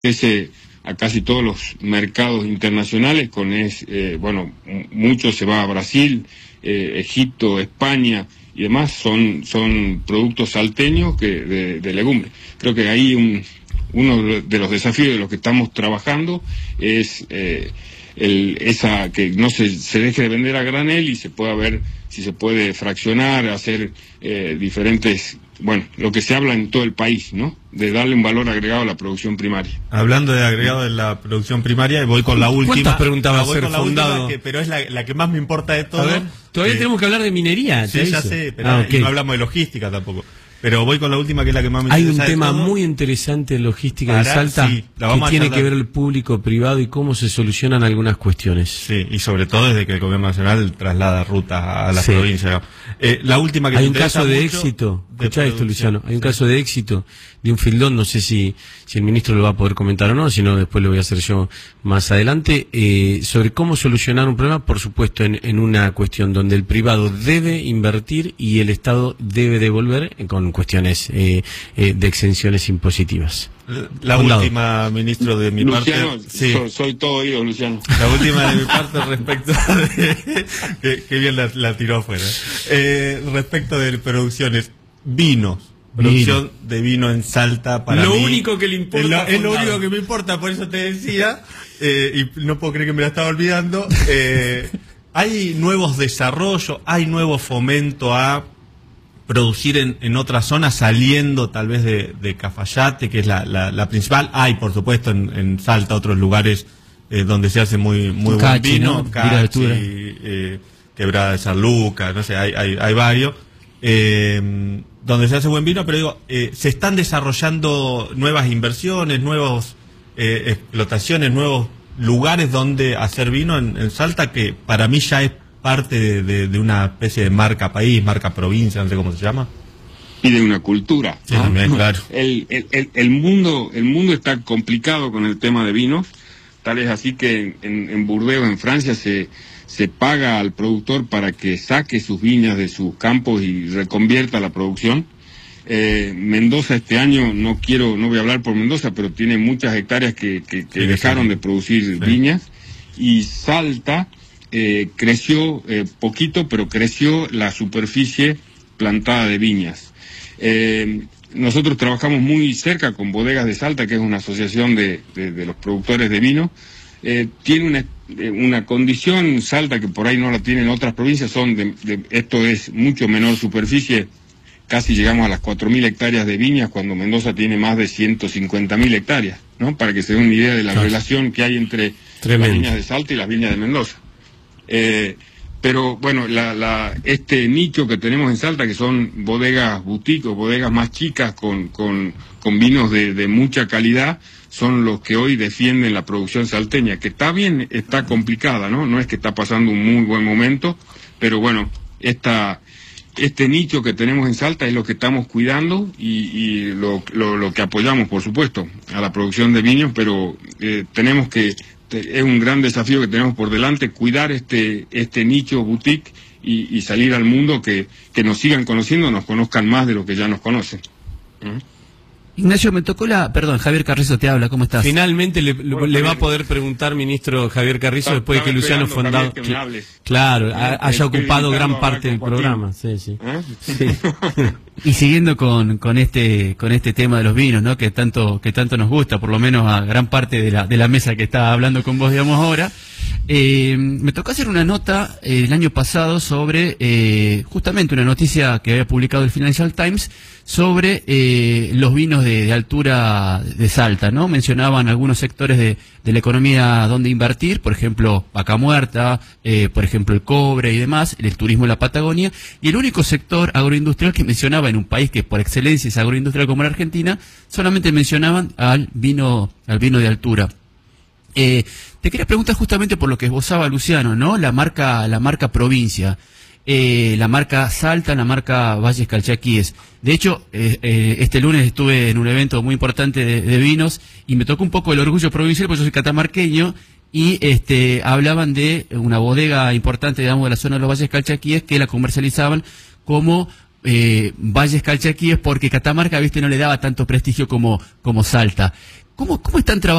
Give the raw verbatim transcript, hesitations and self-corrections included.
ese a casi todos los mercados internacionales, con es, eh, bueno, mucho se va a Brasil, eh, Egipto, España y demás, son, son productos salteños que, de, de legumbres. Creo que ahí un, uno de los desafíos de los que estamos trabajando es eh, el, esa que no se, se deje de vender a granel y se pueda ver si se puede fraccionar, hacer eh, diferentes, bueno, lo que se habla en todo el país, ¿no? De darle un valor agregado a la producción primaria. Hablando de agregado de la producción primaria, voy con la última. ¿Cuántas preguntas va a ser fundado? Que, pero es la, la que más me importa de todo. A ver, todavía eh, tenemos que hablar de minería. Sí, ya sé, pero ah, okay. no hablamos de logística tampoco. Pero voy con la última, que es la que más me Hay interesa. Hay un tema muy interesante en logística de Salta, sí, que tiene que ver el público privado y cómo se solucionan algunas cuestiones. Sí, y sobre todo desde que el gobierno nacional traslada rutas a las sí. provincias. Eh, la última que Hay me un caso de éxito, escuchá esto, Luciano, hay un sí. caso de éxito de un fildón, no sé si, si el ministro lo va a poder comentar o no, si no después lo voy a hacer yo más adelante, eh, sobre cómo solucionar un problema, por supuesto, en, en una cuestión donde el privado debe invertir y el Estado debe devolver con cuestiones eh, eh, de exenciones impositivas. La un última, lado. ministro, de mi Luciano, parte... Sí. Soy, soy todo oído, Luciano. La última de mi parte respecto de... que, que bien la, la tiró afuera. Eh, respecto de producciones, vinos. Producción vino. de vino en Salta para Lo mí, único que le importa. Es lo, es lo único que me importa, por eso te decía, eh, y no puedo creer que me la estaba olvidando. Eh, hay nuevos desarrollos, hay nuevo fomento a producir en, en otras zonas, saliendo tal vez de, de Cafayate, que es la, la, la principal. Hay, por supuesto, en, en Salta otros lugares eh, donde se hace muy, muy Cachi, buen vino. ¿no? Cachi, eh, Quebrada de San Lucas, no sé, hay, hay, hay varios. Eh, donde se hace buen vino, pero digo, eh, se están desarrollando nuevas inversiones, nuevas eh, explotaciones, nuevos lugares donde hacer vino en, en Salta, que para mí ya es parte de, de, de una especie de marca país, marca provincia, no sé cómo se llama. Y de una cultura. Sí, ¿no? También, claro. El, el, el, el, mundo, el mundo está complicado con el tema de vinos, tal es así que en, en Burdeos, en Francia, se... se paga al productor para que saque sus viñas de sus campos y reconvierta la producción. Eh, Mendoza este año, no quiero, no voy a hablar por Mendoza, pero tiene muchas hectáreas que, que, que sí, dejaron sí. de producir sí. viñas, y Salta eh, creció eh, poquito, pero creció la superficie plantada de viñas. Eh, nosotros trabajamos muy cerca con Bodegas de Salta, que es una asociación de, de, de los productores de vino. Eh, tiene una, una condición Salta que por ahí no la tienen otras provincias, son de, de, esto es mucho menor superficie, casi llegamos a las cuatro mil hectáreas de viñas, cuando Mendoza tiene más de ciento cincuenta mil hectáreas, ¿no? Para que se den una idea de la claro. relación que hay entre Tremendo. las viñas de Salta y las viñas de Mendoza. Eh, pero bueno, la, la, este nicho que tenemos en Salta, que son bodegas boutique o bodegas más chicas con, con, con vinos de, de mucha calidad, son los que hoy defienden la producción salteña, que está bien, está complicada, ¿no? No es que está pasando un muy buen momento, pero bueno, esta, este nicho que tenemos en Salta es lo que estamos cuidando y, y lo, lo, lo que apoyamos, por supuesto, a la producción de vinos, pero eh, tenemos que, es un gran desafío que tenemos por delante, cuidar este, este nicho boutique y, y salir al mundo, que, que nos sigan conociendo, nos conozcan más de lo que ya nos conocen. ¿Mm? Ignacio, me tocó la... Perdón, Javier Carrizo te habla, ¿cómo estás? Finalmente le, bueno, le va a poder preguntar, ministro Javier Carrizo, después de que Luciano Fondado... Que me claro, ¿Eh? haya ocupado gran parte del programa. Sí, sí. ¿Eh? sí. Y siguiendo con, con este con este tema de los vinos, ¿no? Que tanto que tanto nos gusta, por lo menos a gran parte de la de la mesa que está hablando con vos, digamos, ahora. Eh, me tocó hacer una nota eh, el año pasado sobre eh, justamente una noticia que había publicado el Financial Times sobre eh, los vinos de, de altura de Salta, ¿no? Mencionaban algunos sectores de, de la economía donde invertir, por ejemplo, Vaca Muerta, eh, por ejemplo, el cobre y demás, el turismo en la Patagonia, y el único sector agroindustrial que mencionaba en un país que por excelencia es agroindustrial como la Argentina, solamente mencionaban al vino, al vino de altura. Eh, te quería preguntar justamente por lo que esbozaba Luciano, ¿no? La marca, la marca provincia, eh, la marca Salta, la marca Valles Calchaquíes. De hecho, eh, eh, este lunes estuve en un evento muy importante de, de vinos y me tocó un poco el orgullo provincial, porque yo soy catamarqueño, y este hablaban de una bodega importante, digamos, de la zona de los Valles Calchaquíes, que la comercializaban como eh, Valles Calchaquíes, porque Catamarca, viste, no le daba tanto prestigio como, como Salta. ¿Cómo, cómo están trabajando?